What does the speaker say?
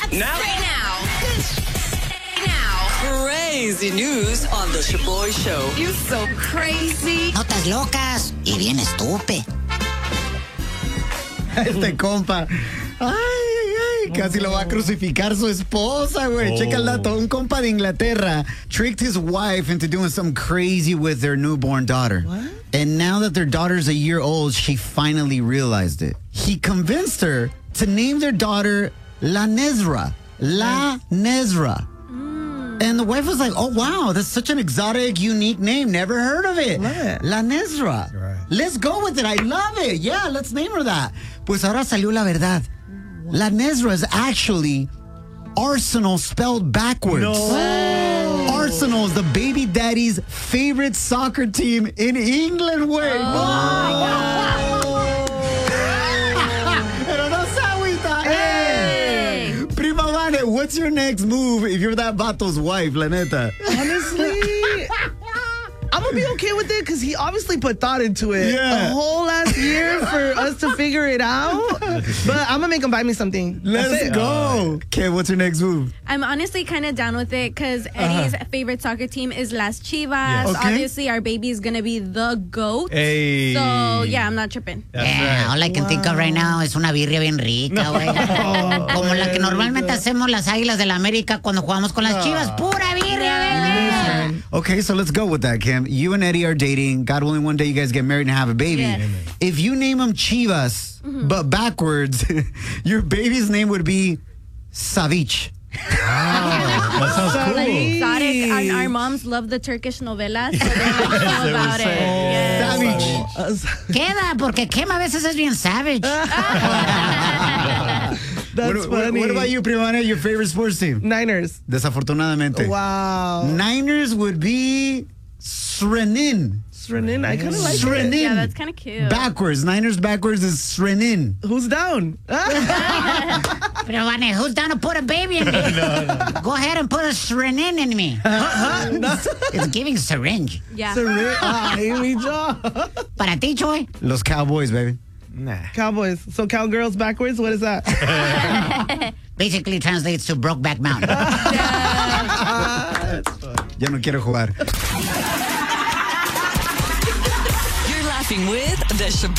Now. Right now. Crazy news on the Shaboy Show. You're so crazy. Notas locas y bien estúpido. Este compa. Ay, casi lo va a crucificar su esposa, güey. Checa el dato. Un compa de Inglaterra tricked his wife into doing something crazy with their newborn daughter. What? And now that their daughter's a year old, she finally realized it. He convinced her to name their daughter La Nezra. La Nezra. And the wife was like, oh, wow, that's such an exotic, unique name. Never heard of it. Love it. La Nezra. Right. Let's go with it. I love it. Yeah, let's name her that. Pues ahora salió la verdad. La Nezra is actually Arsenal spelled backwards. No. Arsenal is the baby daddy's favorite soccer team in England, güey. Pero no se agüita. Hey. Prima Vane, what's your next move if you're that vato's wife, la neta? Honestly, I'm going to be okay with it because he obviously put thought into it Yeah. the whole last year for us to figure it out. But I'm going to make him buy me something. Let's That's it. go. Okay, what's your next move? I'm honestly kind of down with it because Eddie's favorite soccer team is Las Chivas. Yes. Okay. Obviously, our baby is going to be the GOAT. Hey. So, yeah, I'm not tripping. That's Yeah, right. all I can think of right now es una birria bien rica, güey. Como la que normalmente hacemos las Águilas de la América cuando jugamos con las Chivas. Pura birria, baby. Okay, so let's go with that, Kim. You and Eddie are dating. God willing, one day you guys get married and have a baby. Yes. If you name him Chivas, but backwards, your baby's name would be Savich. That sounds cool. Exotic. And our moms love the Turkish novelas, so they're like all about it. Yes. Savich. Queda, porque Kim a veces es bien savage. That's funny. What about you, Primane? Your favorite sports team? Niners. Desafortunadamente. Wow. Niners would be Srenin. Srenin, I kind of like it. Srenin. Yeah, that's kind of cute. Backwards. Niners backwards is Srenin. Who's down? Pero, Vane, who's down to put a baby in me? Go ahead and put a syringe in me. It's giving syringe. Yeah. Amy Jo. Para ti, Choy. Los Cowboys, baby. Nah. Cowboys. So cowgirls backwards? What is that? Basically translates to Brokeback Mountain. Ya no quiero jugar. You're laughing with the Shaboy